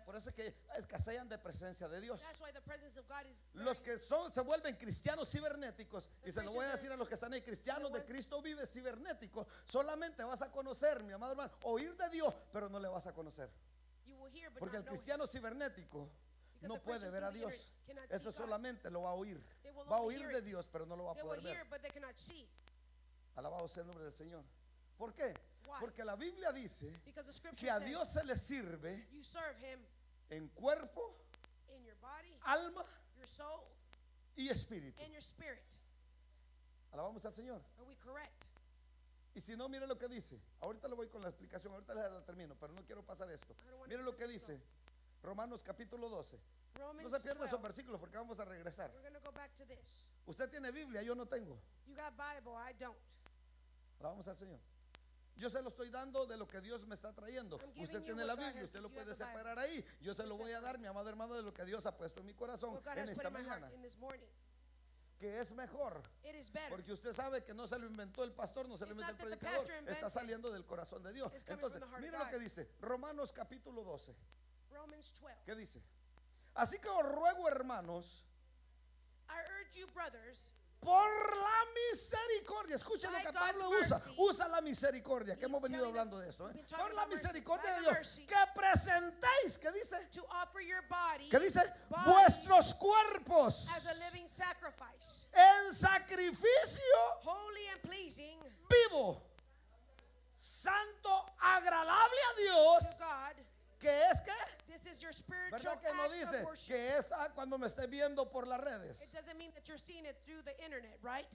por eso es que escasean de presencia de Dios. That's why the presence of God is Los que se vuelven cristianos cibernéticos, y se lo voy a decir a los que están ahí, cristianos de the Cristo vive cibernéticos, solamente vas a conocer, mi amado hermano, oír de Dios, pero no le vas a conocer. you will hear but Porque el not know him. cristiano cibernético Because no the puede person ver a through the Dios. internet cannot Eso see God. solamente lo va a oír. They will Va a only oír hear de it. Dios, pero no lo va a They will poder hear ver. but they cannot see. Alabado sea el nombre del Señor. ¿Por qué? Why? Porque la Biblia dice Because the scripture que a says Dios se le sirve you serve him en cuerpo, in your body, alma your soul, y espíritu. and your spirit. Alabamos al Señor. Are we correct? Y si no, mire lo que dice. Ahorita le voy con la explicación, ahorita la termino, pero no quiero pasar esto. Mire lo que dice Romanos capítulo 12. No Romans se pierda esos 12. versículos porque vamos a regresar. We're going to go back to this. Usted tiene Biblia, yo no tengo. You got Bible, I don't. Alabamos al Señor. Yo se lo estoy dando de lo que Dios me está trayendo. I'm giving Usted you tiene what la God Biblia, has- usted lo you have puede the Bible. separar ahí. Yo se You lo voy a dar, mi amado hermano, de lo que Dios ha puesto en mi corazón What God en has put esta in my mañana. heart in this morning. Que es mejor. It is better. Porque usted sabe que no se lo inventó el pastor, no se lo It's inventó el not that the predicador. pastor invented Está saliendo del corazón de Dios. It's coming Entonces, from the heart of mire lo God. que dice Romanos capítulo 12. Romans 12. ¿Qué dice? Así que os ruego, hermanos, I urge you, brothers, por la misericordia. Escuchen lo By que God's Pablo mercy. usa la misericordia, que He's hemos venido telling us- hablando de esto. we've been Por talking la about mercy. misericordia By de the Dios, mercy. que presentéis, ¿qué dice? to offer your body ¿Qué dice? bodies Vuestros cuerpos as a living sacrifice, en sacrificio holy and pleasing vivo, santo, agradable a to Dios, God. que es que, This is your spiritual ¿verdad que no act dice of worship. que es cuando me esté viendo por las It redes? doesn't mean that you're seeing it through the internet, right?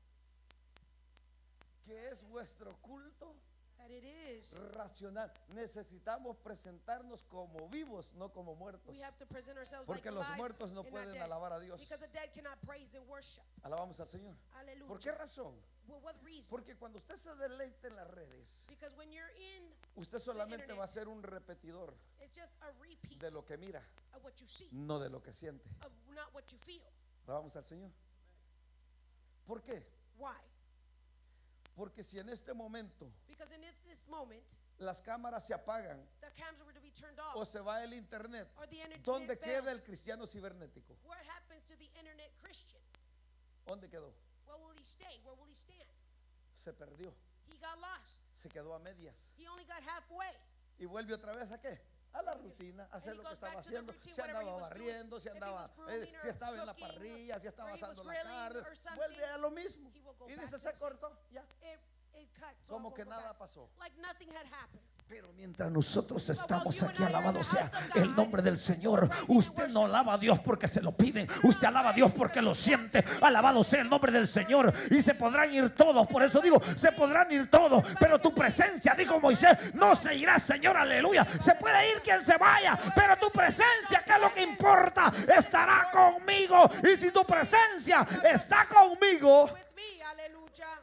Que es vuestro culto That it is. racional. Necesitamos presentarnos como vivos, no como muertos. We have to present ourselves Porque like los alive muertos no and not pueden dead. alabar a Dios. Because the dead cannot praise and worship. Alabamos al Señor. Hallelujah. ¿Por qué razón? Well, what reason? Porque cuando usted se deleite en las redes, Because when you're in, usted solamente internet. va a ser un repetidor it's just a repeat de lo que mira, of what you see, no de lo que siente. of not what you feel. Alabamos al Señor. ¿Por qué? Why? Porque si en este momento Because in this moment, las cámaras se apagan the cameras were to be turned o off, se va el internet, or the internet ¿dónde fails. queda el cristiano cibernético? What happens to the internet Christian? ¿Dónde quedó? Where will he stay? Where will he stand? Se perdió, He got lost. se quedó a medias. He only got halfway. Y vuelve otra vez ¿a qué? A la rutina, a hacer he lo que goes estaba back to the haciendo. routine, Si whatever he andaba was doing. barriendo, si If he andaba, was pruning si or estaba en la cooking, parrilla, si estaba or he was asando la grilling carne, or something, vuelve a lo mismo. he will go Y back dice, to se the cortó, ya. It cut. So Como I que won't go nada back. pasó. Like nothing had happened. Pero mientras nosotros while estamos you and aquí, I are in alabado the sea house of el God, nombre del Señor. praising and Usted no worshiping. alaba a Dios porque se lo piden. Usted alaba a Dios porque lo siente. Alabado sea el nombre del Señor. Y se podrán ir todos. Por eso digo, se podrán ir todos. Pero tu presencia, dijo Moisés, no se irá, Señor. Aleluya. Se puede ir quien se vaya. Pero tu presencia, que es lo que importa, estará conmigo. Y si tu presencia está conmigo, With me, hallelujah.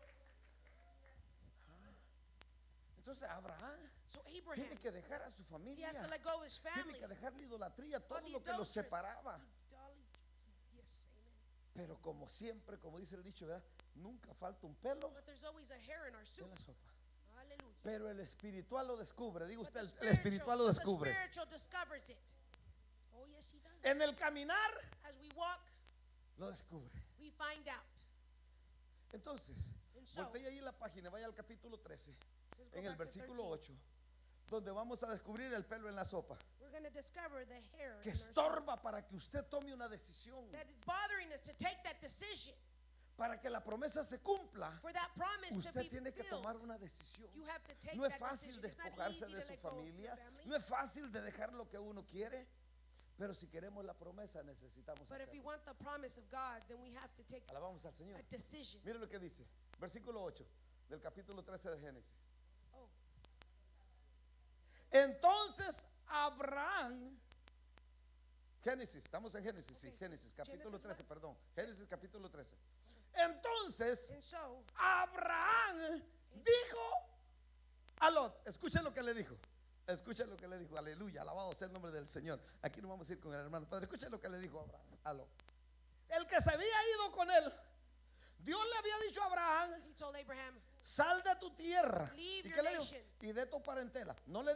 entonces Abraham So Abraham, tiene que dejar a su he familia. has to let go of his Tiene family. que dejar la idolatría, todo the lo que los adulterers. separaba. Yes, amen. Pero como siempre, como dice el dicho, ¿verdad? Nunca falta un pelo But there's always a hair in our soup. en la sopa. Hallelujah. Pero el espiritual lo descubre. Diga But usted, the el espiritual lo but the descubre. spiritual discovers it. Oh, yes, he does. En el caminar As we walk, lo descubre. we find out. Entonces, And so, voltee ahí la página, vaya al capítulo 13, let's go en el back to versículo 13. 8, donde vamos a descubrir el pelo en la sopa, We're going to discover the hair que in our soup estorba para que usted tome una decisión, that is bothering us to take that decision. para que la promesa se cumpla. For that promise to Usted be tiene que fulfilled, tomar una decisión. you have to take No es that fácil decision. It's not despojarse easy de to su let go of your familia, family. no es fácil de dejar lo que uno quiere, pero si queremos la promesa necesitamos But if we hacerlo. want the promise of God, then we have to take Alabamos al Señor. a decision. Mire lo que dice, versículo 8 del capítulo 13 de Génesis. Oh, Entonces Abraham, Génesis, estamos en Génesis, sí, Okay. Génesis capítulo Genesis 13, what? perdón, Génesis capítulo 13. Entonces and so Abraham dijo a Lot, escuchen lo que le dijo. Escuchen lo que le dijo, aleluya, alabado sea el nombre del Señor. Aquí no vamos a ir con el hermano Padre. Escuchen lo que le dijo Abraham a Lot. El que se había ido con él, Dios le había dicho a Abraham, he told Abraham, sal de tu tierra. Leave ¿Y your qué le dijo? nation. Y de tu parentela. No le